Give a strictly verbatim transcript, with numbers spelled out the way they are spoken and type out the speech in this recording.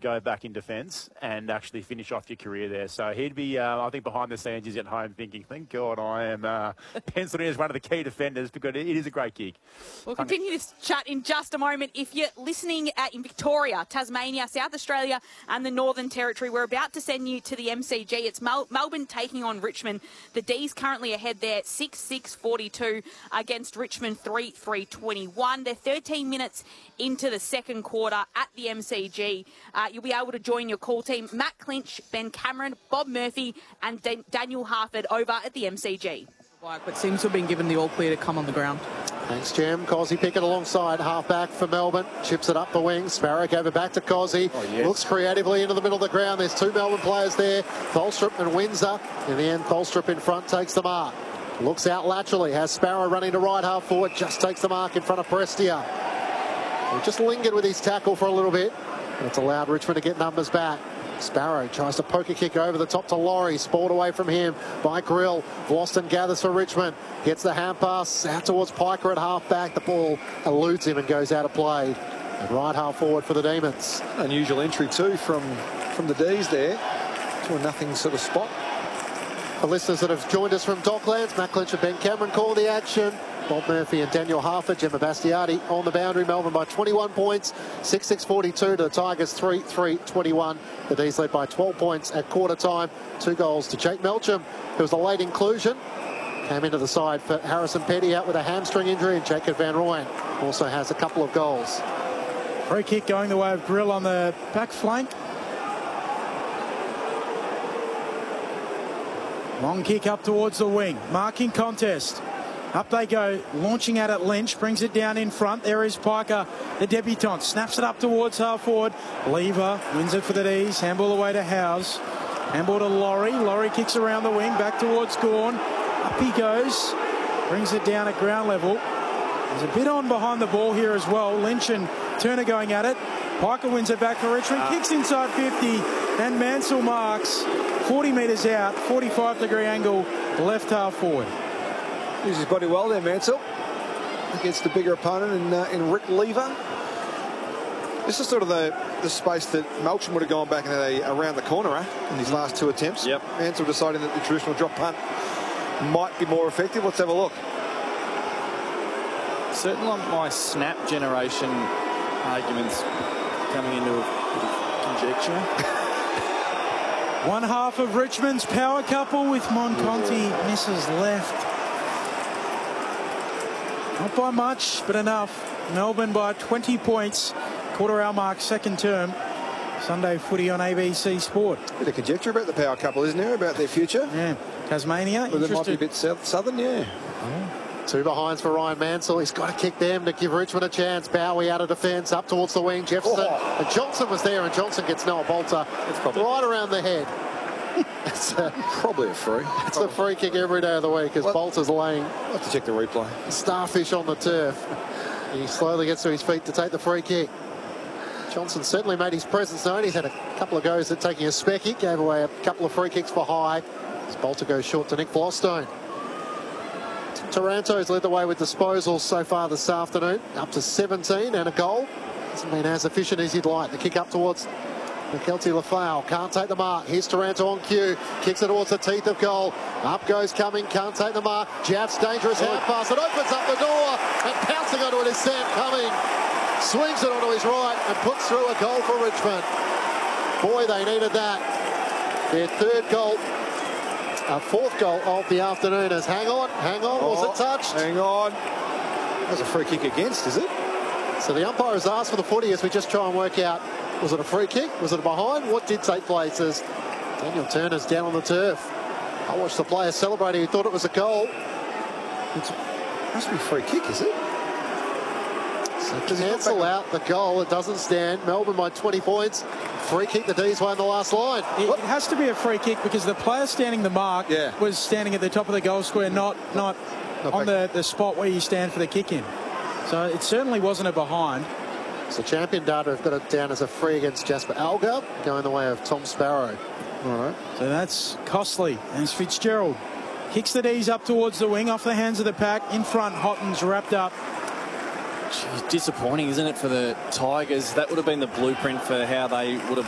go back in defence and actually finish off your career there. So he'd be, uh, I think, behind the scenes, he's at home thinking, thank God I am uh, penciled in as one of the key defenders, because it is a great gig. We'll continue this chat in just a moment. If you're listening at, in Victoria, Tasmania, South Australia and the Northern Territory, we're about to send you to the M C G. It's Mel Melbourne taking on Richmond. The D's currently ahead there, six six forty-two against Richmond, three three twenty-one. They're thirteen minutes into the second quarter at the M C G. Uh, you'll be able to join your call team, Matt Clinch, Ben Cameron, Bob Murphy and Dan Daniel Harford over at the M C G. But seems to have been given the all clear to come on the ground. Thanks, Jim. Cosy Pickett alongside, half-back for Melbourne. Chips it up the wing. Sparrow gave it back to Cosy. Oh, yes. Looks creatively into the middle of the ground. There's two Melbourne players there, Tholstrup and Windsor. In the end, Tholstrup in front takes the mark. Looks out laterally, has Sparrow running to right half forward, just takes the mark in front of Prestia. He just lingered with his tackle for a little bit. It's allowed Richmond to get numbers back. Sparrow tries to poke a kick over the top to Laurie. Spoiled away from him by Grill. Vlosten gathers for Richmond. Gets the hand pass out towards Piker at half-back. The ball eludes him and goes out of play. And right half forward for the Demons. Unusual entry too from, from the D's there to a nothing sort of spot. For listeners that have joined us from Docklands, Matt Clinch and Ben Cameron call the action. Bob Murphy and Daniel Harford, Gemma Bastiati on the boundary. Melbourne by twenty-one points, six six forty-two to the Tigers, three three twenty-one. The D's led by twelve points at quarter time. Two goals to Jake Melcham, who was a late inclusion. Came into the side for Harrison Petty out with a hamstring injury, and Jacob Van Rooyen also has a couple of goals. Free kick going the way of Grill on the back flank. Long kick up towards the wing. Marking contest. Up they go, launching at it. Lynch brings it down in front. There is Piker, the debutant. Snaps it up towards half forward. Lever wins it for the D's. Handball away to Howes. Handball to Laurie. Laurie kicks around the wing, back towards Gawn. Up he goes. Brings it down at ground level. There's a bit on behind the ball here as well. Lynch and Turner going at it. Piker wins it back for Richmond. Kicks inside fifty. And Mansell marks. forty metres out. forty-five degree angle. Left half forward. Uses his body well there, Mansell, against the bigger opponent in, uh, in Rick Lever. This is sort of the, the space that Melcham would have gone back and had a, around the corner eh, in his last two attempts. Yep. Mansell deciding that the traditional drop punt might be more effective. Let's have a look. Certainly on my snap generation arguments coming into a bit of conjecture. One half of Richmond's power couple with Monconti misses left. Not by much, but enough. Melbourne by twenty points. Quarter hour mark, second term. Sunday footy on A B C Sport. Bit of conjecture about the power couple, isn't there, about their future? Yeah. Tasmania. Well, it might be a bit south, southern, yeah. Oh. Two behinds for Ryan Mansell. He's got to kick them to give Richmond a chance. Bowie out of defence, up towards the wing. Jefferson oh. and Johnson was there, and Johnson gets Noah Bolter right around the head. It's a, probably a free. It's probably. a free kick every day of the week as Bolter's laying. I'll have to check the replay. Starfish on the turf. He slowly gets to his feet to take the free kick. Johnson certainly made his presence known. He's had a couple of goes at taking a specky. Gave away a couple of free kicks for high. As Bolter goes short to Nick Flostone. Taranto's led the way with disposals so far this afternoon. Up to seventeen and a goal. Hasn't been as efficient as you'd like. The kick up towards McKelty Lafau. Can't take the mark. Here's Taranto on cue. Kicks it towards the teeth of goal. Up goes Cumming. Can't take the mark. Jaff's dangerous hand pass. It opens up the door. And pouncing onto it is Sam Cumming. Swings it onto his right and puts through a goal for Richmond. Boy, they needed that. Their third goal. A fourth goal of the afternoon as hang on, hang on, oh, was it touched? Hang on. That was a free kick against, is it? So the umpire has asked for the footy as we just try and work out, was it a free kick? Was it a behind? What did take place as Daniel Turner's down on the turf. I watched the player celebrating. He thought it was a goal. It must be a free kick, is it? So to cancel out the goal, it doesn't stand. Melbourne by twenty points. Free kick the D's way in the last line. It, it has to be a free kick because the player standing the mark yeah. was standing at the top of the goal square, not not, not on the, the spot where you stand for the kick in. So it certainly wasn't a behind. So Champion Data have got it down as a free against Jasper Algar, going the way of Tom Sparrow. All right. So that's costly. And it's Fitzgerald. Kicks the D's up towards the wing, off the hands of the pack. In front, Hotton's wrapped up. Jeez, disappointing, isn't it, for the Tigers? That would have been the blueprint for how they would have